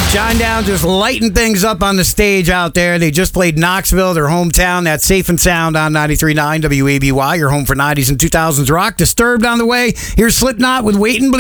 Shinedown just lighting things up on the stage out there. They just played Knoxville, their hometown. That's Safe and Sound on 93.9 WABY, your home for 90s and 2000s rock. Disturbed on the way. Here's Slipknot with Wait and Bleed.